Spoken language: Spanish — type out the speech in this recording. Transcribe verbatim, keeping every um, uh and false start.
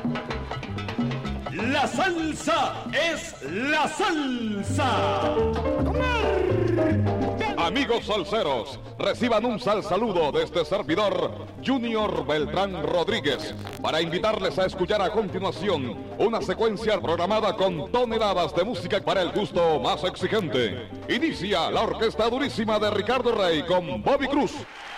La salsa es la salsa. Amigos salseros, reciban un sal saludo de este servidor, Junior Beltrán Rodríguez, para invitarles a escuchar a continuación una secuencia programada con toneladas de música para el gusto más exigente. Inicia la orquesta durísima de Ricardo Rey con Bobby Cruz.